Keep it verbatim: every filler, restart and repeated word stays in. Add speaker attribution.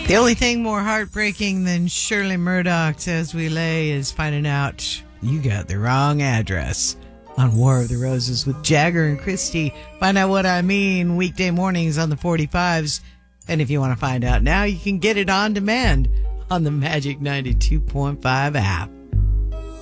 Speaker 1: The only thing more heartbreaking than Shirley Murdoch's As We Lay is finding out you got the wrong address on War of the Roses with Jagger and Christie. Find out what I mean weekday mornings on the forty-fives. And if you want to find out now, you can get it on demand on the Magic ninety-two point five app.